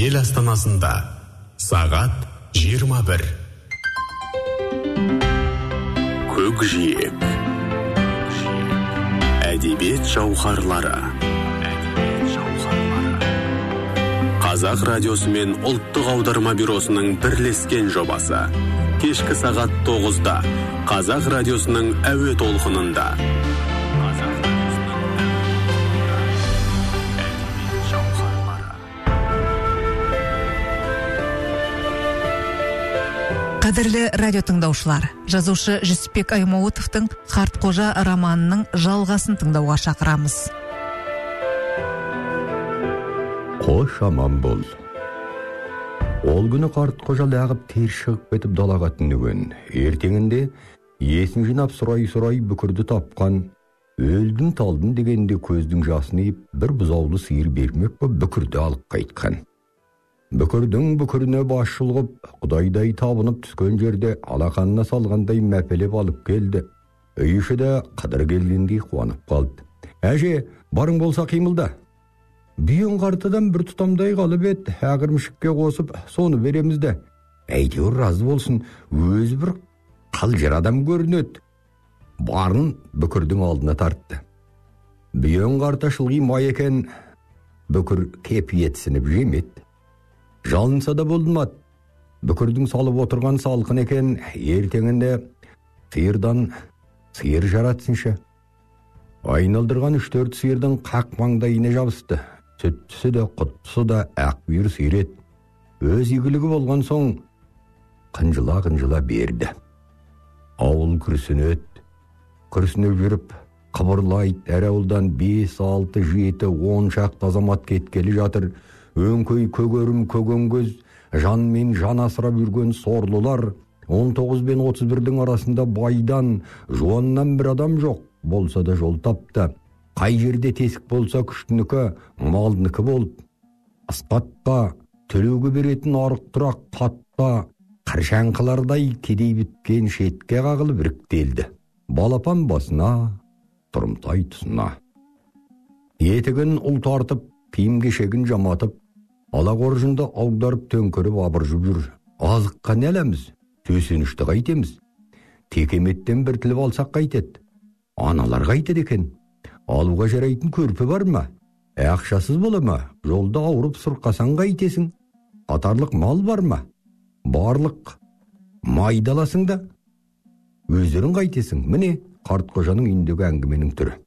ел астанасында сағат 21. Көкжиек. Әдебиет жауһарлары. Қазақ радиосы мен ұлттық аударма бюросының бірлескен жобасы. Кешкі сағат 9-да Қазақ радиосының әуе толқынында. Қадірлі радио тыңдаушылар, жазушы Жүсіпбек Аймауытовтың Қартқожа романының жалғасын тыңдауға шақырамыз. Қош аман бол. Ол күні Қартқожа лағып тер шығып кетіп далаға түнеген. Ертеңінде есін жинап сұрай бүкірді тапқан. Өлдім талдым дегенде көздің жасын еп, бір бұзаулы сиыр бермек боп бүкірді алып қайтқан. Бүкірдің бүкіріне бас шұлғып, құдайдай табынып түскен жерде алақанына салғандай мәпелеп алып келді. Үй іші де қыдыр келгендей қуанып қалды. Әже, барың болса қимылда. Бүйен қартыдан бір тұтамдай қалып ет, әгірмішікке қосып, соны беремізді. Әйтеуір разы болсын, өз бір қалжыр адам көрінеді. Барын бүкірдің алдына тартты. Бүйен қарта шылғи май екен, бүкір кепиетсініп жемет. Жалынса да болдымат. Бүкірдің салып отырған салқын екен, ертеңінде сиырдан сиыр жаратсыншы. Айналдырған 3-4 сиырдың қақ маңдайына жабысты. Сүттісі де, құттысы да ақ бүйір сиыр еді. Өз игілігі болған соң қынжыла берді. Ауыл күрсініп жүріп, қыбырлайды. Әр ауылдан 5, 6, 7, 10 шақты азамат кеткелі жатыр. Өңкөй көгерім көгенгөз, жан мен жан асырап жүрген сорлылар. 19 бен 31-дің арасында байдан, жуаннан бір адам жоқ. Болса да жол тапты. Қай жерде тесік болса күштінікі, малдыныкі болып. Асқатқа, төлеуге беретін арық тұрақ қатта, қыршаңқылардай кедей біткен шетке қағылып біріктелді. Балапан басына, тұрымтай тұсына. Етігін ұл тартып, киім кешегін жаматып, алақоржында аударып төңкіріп абыржып жүр. Азыққа нәлеміз, төсенішті қайтеміз. Текеметтен бір тіліп алсақ қайтеді. Аналар қайтеді екен. Алуға жарайтын көрпі бар ма? Ақшасыз бола ма? Жолда ауырып сұрқасан қайтесің? Қатарлық мал бар ма? Барлық майдаласың да. Өздерің қайтесің? Міне Қартқожаның үйіндегі әңгіменің түрі.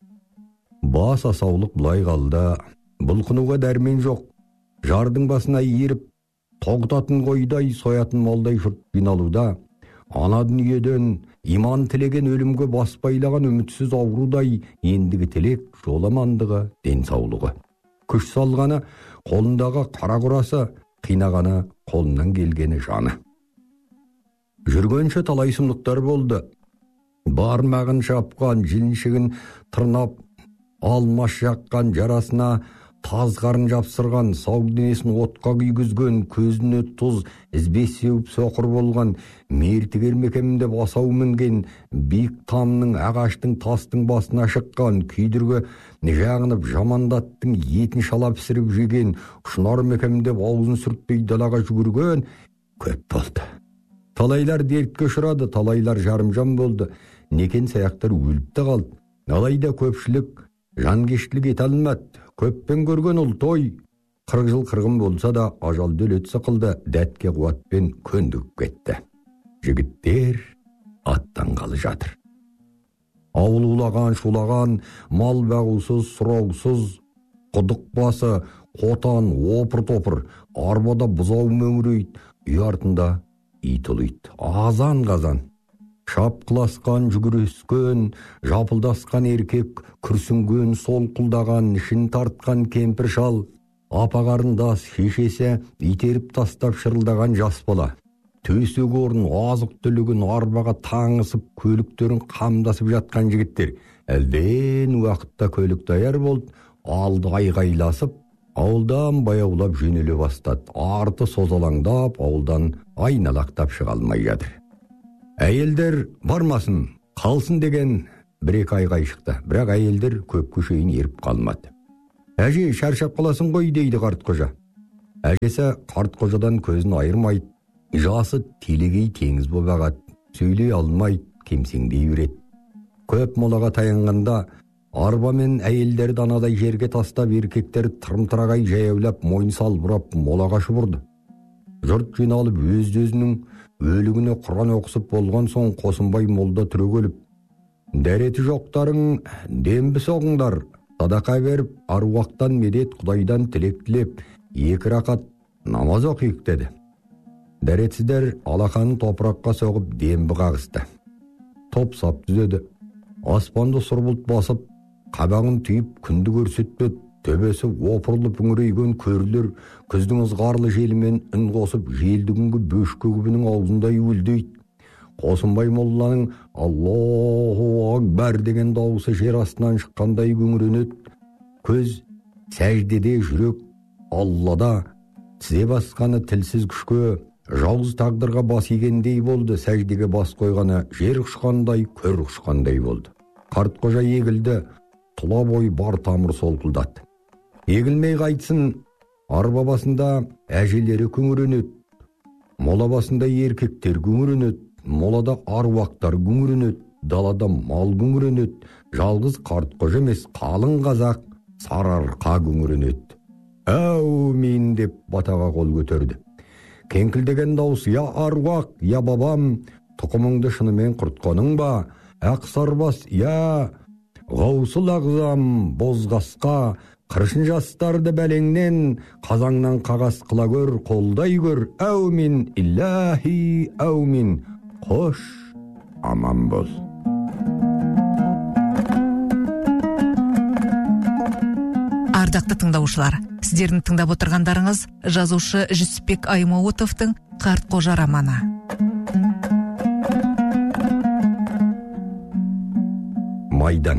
Бас асаулық бұлай қалды. Бұлқынуға дәрмен жоқ. Жардың басына иіріп, тоғытатын қойдай, соятын малдай жұрт жиналуда. Ана дүниеден иман тілеген өлімге бас байлаған үмітсіз аурудай, ендігі тілек жол амандығы, денсаулығы. Күш салғаны қолындағы қара құрасы, қинағаны қолынан келгені жаны. Жүргенше талай сұмдықтар болды. Бармағын шапқан, жіліншігін тырнап, алмаш жаққан жарасына таз қарын жапсырған, сау денесін отқа күйгізген, көзіне тұз, ізбес сеуіп соқыр болған, мерті кермекемінде басау мінген, биік тамның ағаштың тастың басына шыққан, күйдіргі жағынып жамандаттың етін шалап пісіріп жеген, шынар мекемінде аузын сүртпей далаға жүгірген көп болды. Талайлар дертке ұшырады, талайлар жарымжан болды, некен саяқтар өліп те қалды. Алайда көпшілік жанкештілік ете алмады. Көппен көрген ұл той, 40 жыл қырғын болса да ажал өлет сықылды, дәтке қуатпен көндігіп кетті. Жігіттер аттанғалы жатыр. Ауыл улаған, шулаған, мал бағусыз, сұраусыз, құдық басы, қотан, опыр-топыр, арбада бұзау мөңірейді, үй артында ит ұлайды, азан-қазан. Шапқыласқан, жүгірескен, жапылдасқан еркек, күрсінген, солқылдаған, ішін тартқан кемпір шал, апағарындас шешесі итеріп тастап шырылдаған жас бала. Төсек орын, азық түлігін арбаға таңысып, көліктерін қамдасып жатқан жігіттер. Әлден уақытта көлік даяр болды, алды айғайласып, ауылдан баяулап жөнеле бастады. Арты созалаңдап, ауылдан айналақтап шыға алмай жатыр. Әйелдер бармасын, қалсын деген бір-екі айғай шықты, бірақ әйелдер көп көшейін еріп қалмады. Әже, шаршап қаласың ғой, дейді Қартқожа. Әкесі Қартқожадан көзін айырмайды, жасы телегей теңіз боп ағады, сөйлей алмайды, кемсеңдей береді. Көп молаға таянғанда арба мен әйелдерді анадай жерге тастап, еркектер тырым-тырағай жаяулап, мойын салбырап молаға шұбырды. Жұрт жиналып өз-өзінің өлігіне Құран оқысып болған соң Қосынбай молда түрегеліп: «Дәреті жоқтарың дембі соғыңдар, садақа беріп, аруақтан медет, Құдайдан тілек тілеп, 2 рақат намаз оқиық» деді. Дәретсіздер алақанын топыраққа соғып дембі қағысты. Топ сап түзеді. Аспанды сұр бұлт басып, қабағын түйіп күнді көрсетпеді. Төбесі опырылып үңірейген көрлер күздің ызғарлы желімен үн қосып, желді күнгі бөшке күбінің аузындай өлдейді. Қосынбай молланың «Аллаху Акбар» деген дауысы жер астынан шыққандай күңіренеді. Көз сәждеде, жүрек Аллада, тізе басқаны тілсіз күшке, жалғыз тағдырға бас игендей болды. Сәждеге бас қойғаны жер құшқандай, көр құшқандай болды. Қартқожа егілді, тұла бой бар тамыр солқылдады. Егілмей қайтсын, арба басында әжелері күңіренеді, мола басында еркектер күңіренеді, молада аруақтар күңіренеді, далада мал күңіренеді. Жалғыз Қартқожа емес, қалың қазақ сарыарқа күңіренеді. «Әумин» деп батаға қол көтерді. Кеңкілдеген дауыс: «Я аруақ, я бабам, тұқымыңды шынымен құртқаның ба? Ақ сарбас, я ғаусыл ағзам, бозғасқа, қыршын жастарды бәлеңнен, қазаңнан қағас қыла көр, қолдай көр. Әумин, иллахи, әумин, қош, аман бол». Ардақты тыңдаушылар, сіздердің тыңдап отырғандарыңыз жазушы Жүсіпбек Аймауытовтың «Қартқожа» романы. Майдан.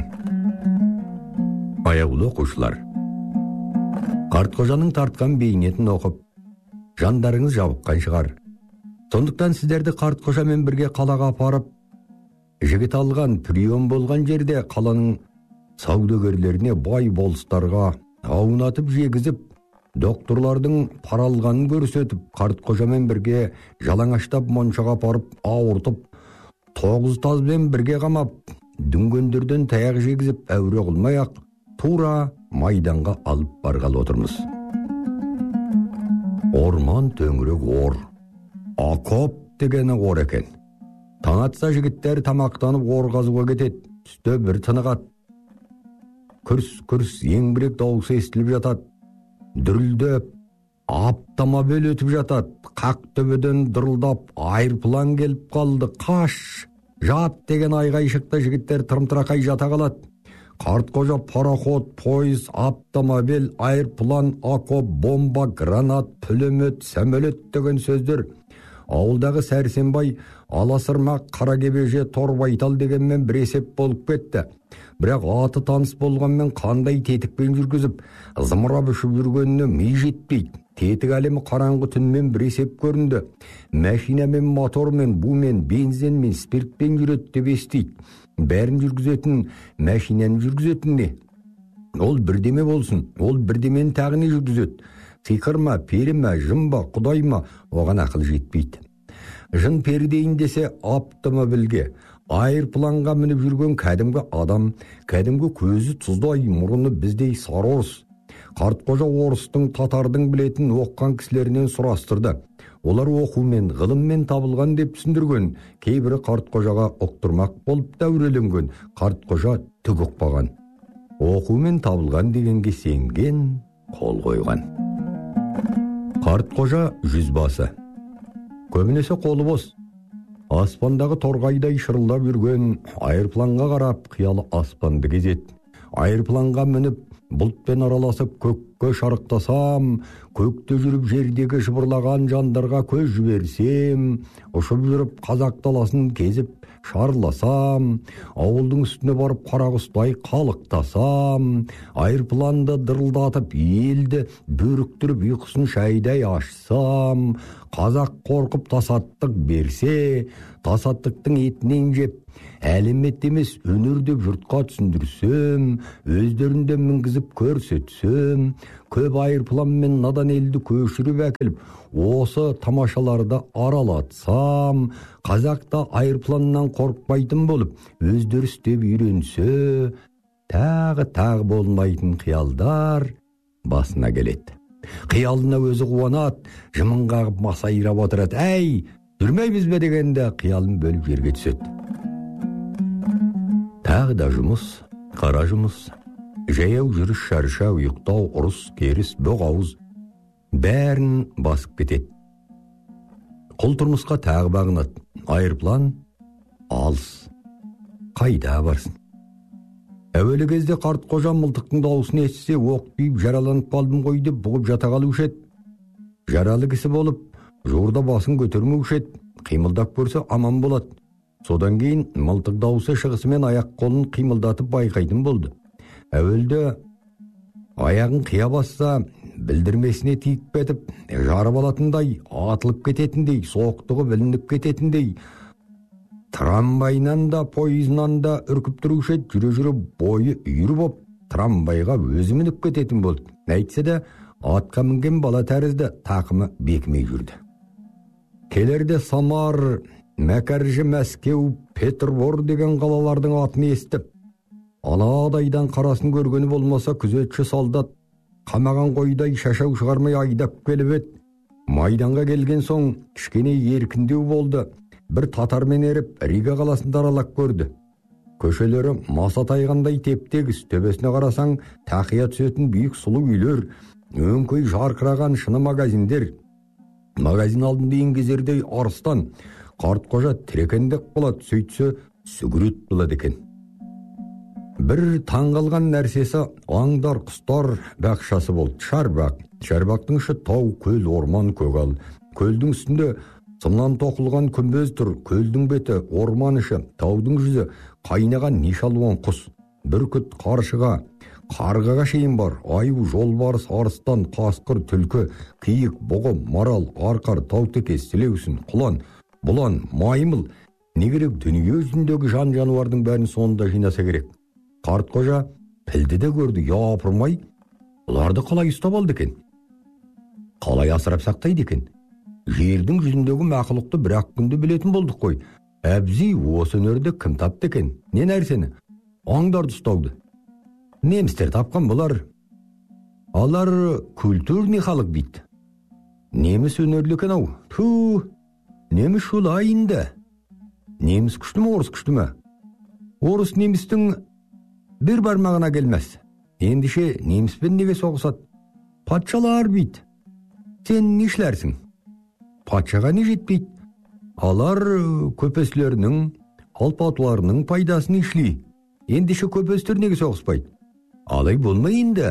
Аяулы оқушылар, Қартқожаның тартқан бейнетін оқып, жандарыңыз жабыққан шығар. Сондықтан сіздерді Қартқожамен бірге қалаға апарып, жігіт алған, прием болған жерде қаланың саудагерлеріне, бай болыстарға аунатып жегізіп, докторлардың паралғанын көрсетіп, Қартқожамен бірге жалаңаштап моншаға апарып, ауыртып, 9 тазбен бірге қамап, дүнгендерден таяқ жегізіп, әуре қылмай-ақ тура майданға алып барғалы отырмыз. Орман төңірек ор, окоп дегені ор екен. Таң атса жігіттер тамақтанып ор қазуға кетеді. Түсте бір тынығат. Күрс-күрс еңбірек дауысы естіліп жатады. Дүрілдеп, автомобиль өтіп жатады. Қақ төбеден дырылдап, айырплан келіп қалды. Қаш, жат деген айғай шықты. Жігіттер тырым-тырақай жата қалады. Қартқожа пароход, пойыз, автомобиль, айырплан, окоп, бомба, гранат, пулемет, самолет деген сөздер. Ауылдағы Сәрсенбай аласырмақ, Қаракебеже, Торбайтал дегенмен бір есеп болып кетті. Бірақ аты таныс болғанмен қандай тетікпен жүргізіп, зымырап үшіп жүргеніне ми жетпейді. Тетік әлемі қараңғы түнмен бір есеп көрінді. Мәшинамен, мотормен, бумен, бензинмен, спиртпен жүреді деп естейді. Бәрін жүргізетін, мәшинаны жүргізетін не? Ол бірдеме болсын, ол бірдемен тағыны жүргізеді. Сиқыр ма, пері ма, жын ба, құдай ма, оған ақыл жетпейді. Жын пердейін десе автомобильге, айырпланға мініп жүрген кәдімгі адам, кәдімгі көзі тұздай, мұрыны біздей сары орыс. Қартқожа орыстың, татардың білетін оққан кісілерінен сұрастырды. Олар оқумен, ғылыммен табылған деп түсіндірген. Кейбірі Қартқожаға ұқтырмақ болып дәуреленген. Қартқожа түк ұқпаған. Оқумен табылған дегенге сенген, қол қойған. Қартқожа жүзбасы. Көбінесе қолы бос. Аспандағы торғайдай шырылдап жүрген айырпланға қарап, қиялы аспанды кезет. Айырпланға мініп, бұлтпен араласып көкке шарықтасам, көкте жүріп жердегі жыбырлаған жандарға көз жіберсем, ұшып жүріп қазақ даласын кезіп шарласам, ауылдың үстіне барып қарағұстай қалықтасам, айырпланды дырылдатып елді бөріктіріп ұйқысын шайдай ашсам, қазақ қорқып тасаттық берсе, тасаттықтың етінен жеп, әлемет емес өнер деп жұртқа түсіндірсем, өздерінде мінгізіп көрсетсем, көп айырплан мен надан елді көшіріп әкеліп, осы тамашаларды аралатсам, қазақта айырпланнан қорқпайтын болып, өздері істеп үйренсе, тағы болмайтын қиялдар басына келеді. Қиялына өзі қуанат, жымын қағып масайрап отырады. Әй, жүрмейміз бе дегенде қиялын бөліп жерге түседі. Тағы да жұмыс, қара жұмыс, жаяу жүріс, шарша, ұйықтау, ұрыс, керіс, боғауыз бәрін басып кетеді. Құл тұрмысқа тағы бағынады. Айырплан алыс. Қайда барсын? Әуелі кезде қарт қожа мылтықтың дауысын естісе, оқ тиіп жараланып қалдым ғой деп бұғып жата қалушы еді. Жаралы кісі болып, жуырда басын көтермеуші еді. Қимылдап көрсе аман болады. Содан кейін мылтық дауысы шығысымен аяқ қолын қимылдатып байқайтын болды. Әуелде аяғын қия басса, білдірмесіне тиіп кетіп, жарып алатындай, атылып кететіндей, соқтығы білініп кететіндей, трамвайнан да, пойызынан да үркіп тұрушы еді. Жүре бойы үйір боп, трамвайға өзі мініп кететін болды. Әйтсе де, атқа мінген бала тәрізді тақымы бекімей жүрді. Келерде Самар, Мәкәржі, Мәскеу, Петербор деген қалалардың атын естіп, аладайдан қарасын көргені болмаса, күзетші солдат қамаған қойдай шашау шығармай айдап келіп еді. Майданға келген соң кішкене еркіндеу болды. Бір татармен еріп, Рига қаласында аралап көрді. Көшелері маса тайғандай тептегіс, төбесіне қарасаң, тақия түсетін биік сұлу үйлер, өңкөй жарқыраған шыны магазиндер. Магазин алдында еңгезердей арыстан, қарт қожа тірекендек болады, сөйтсе сүгірет болады екен. Бір таңғалған нәрсесі аңдар, құстар бақшасы болды. Шарбақтың іші тау, көл, орман, көгал. Көлдің үстінде сымнан тоқылған күмбез тұр. Көлдің беті, орман іші, таудың жүзі қайнаған нешалуан құс. Бүркіт, қаршыға, қарғаға шейін бар. Аю, жолбарыс, арыстан, қасқыр, түлкі, киік, бұғы, марал, арқар, таутекес, сілеусін, құлан, бұлан, маймыл. Не керек, дүние жүзіндегі жан-жануардың бәрін сонда жинаса керек. Қарт қожа пілді де көрді, япырмай, бұларды қалай ұстап алды екен? Қалай асырап сақтайды екен? Жердің жүзіндегі мақұлықты бір-ақ күнде білетін болдық қой. Әбзи осы өнерді кім тапты екен? Не нәрсені? Аңдарды ұстауды. Немістер тапқан бұлар. Алар культурный халық бейді. Неміс өнерлі екен ау. Неміс шулай енді. Неміс күшті ме, орыс күшті ме? Орыс немістің бір бармағына келмес. Ендіше неміспен неге соғысады? Патшалар бейді. Сен не ішлерсің? Патшаға не жетпейді? Алар көпесілерінің, алпатуларының пайдасын ішлей. Ендіше көпестер неге соғыспайды? Алай болмай енді.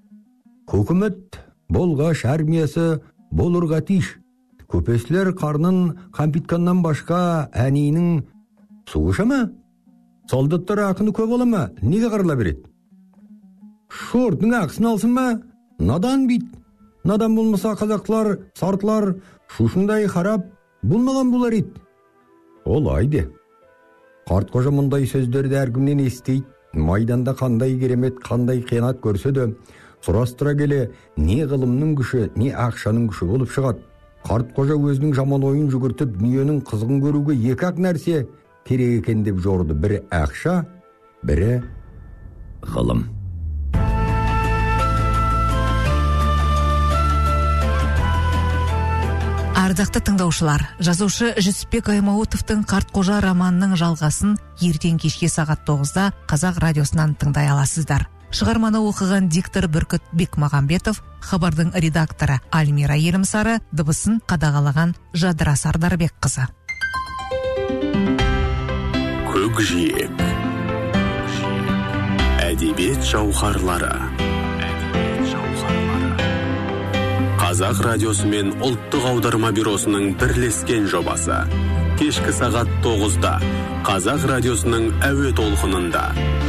Көкімет болғаш армиясы болырға тиіш. Көпесілер қарнын қампитканнан башқа әнейінің суғыша ма? Солдаттар ақыны көп ола ма? Неге қарыла береді? Шортың ақысын алсын ма? Надан бейт. Надан болмаса қазақтылар, сартылар, шушындай харап болмаған болар еді. Олайды. Қарт қожа мұндай сөздерді әркімнен естейді. Майданда қандай керемет, қандай қиянат көрсе де, сұрастыра келе, не ғылымның күші, не ақшаның күші болып шығады. Қарт қожа өзінің жаман ойын жүгіртіп, дүниенің қызығын көруге екі-ақ нәрсе керек екен деп жорды. Бірі ақша, бірі ғылым. Ардақты тыңдаушылар, жазушы Жүсіпбек Аймауытовтың Қарт қожа романының жалғасын ертең кешке сағат 9-да Қазақ радиосынан тыңдай аласыздар. Шығарманы оқыған диктор Бүркіт Бекмағамбетов, хабардың редакторы Альмира Елімсары, дыбысын қадағалаған Жадыра Сардарбек қызы. Көкжиек. Әдебиет жауһарлары. Қазақ радиосы мен ұлттық аударма бюросының бірлескен жобасы. Кешкі сағат 9-да Қазақ радиосының әуе толқынында.